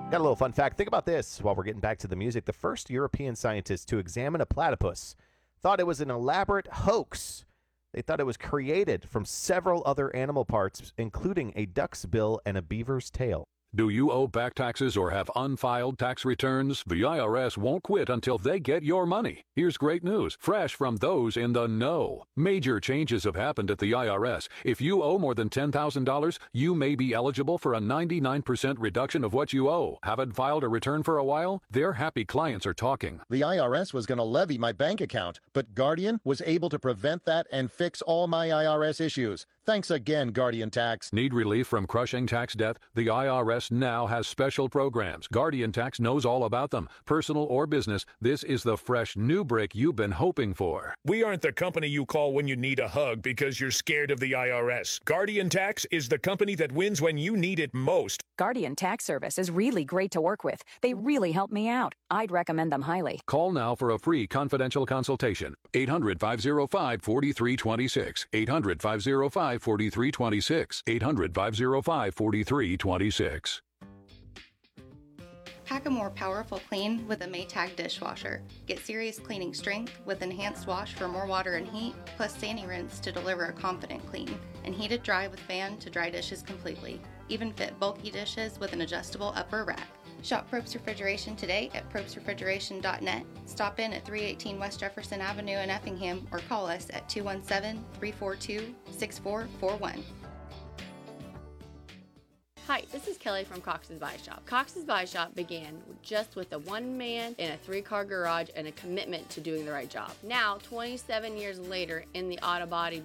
Got a little fun fact. Think about this while we're getting back to the music. The first European scientist to examine a platypus thought it was an elaborate hoax. They thought it was created from several other animal parts, including a duck's bill and a beaver's tail. Do you owe back taxes or have unfiled tax returns? The IRS won't quit until they get your money. Here's great news, fresh from those in the know. Major changes have happened at the IRS. If you owe more than $10,000, you may be eligible for a 99% reduction of what you owe. Haven't filed a return for a while? Their happy clients are talking. The IRS was going to levy my bank account, but Guardian was able to prevent that and fix all my IRS issues. Thanks again, Guardian Tax. Need relief from crushing tax debt? The IRS now has special programs. Guardian Tax knows all about them. Personal or business, this is the fresh new break you've been hoping for. We aren't the company you call when you need a hug because you're scared of the IRS. Guardian Tax is the company that wins when you need it most. Guardian Tax Service is really great to work with. They really help me out. I'd recommend them highly. Call now for a free confidential consultation. 800-505-4326. 800-505-4326. 800-505-4326. Pack a more powerful clean with a Maytag dishwasher. Get serious cleaning strength with enhanced wash for more water and heat, plus Sani Rinse to deliver a confident clean, and heated dry with fan to dry dishes completely. Even fit bulky dishes with an adjustable upper rack. Shop Probst Refrigeration today at probstrefrigeration.net. Stop in at 318 West Jefferson Avenue in Effingham or call us at 217-342-6441. Hi, this is Kelly from Cox's Body Shop. Cox's Body Shop began just with a one-man in a three-car garage and a commitment to doing the right job. Now, 27 years later in the auto body